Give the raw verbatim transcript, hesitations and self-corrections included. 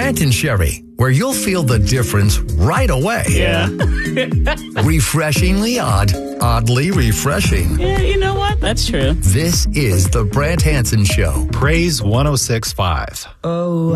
Brant and Sherry, where you'll feel the difference right away. Yeah. Refreshingly odd, oddly refreshing. Yeah, you know what? That's true. This is the Brant Hansen Show. Praise one oh six point five. Oh,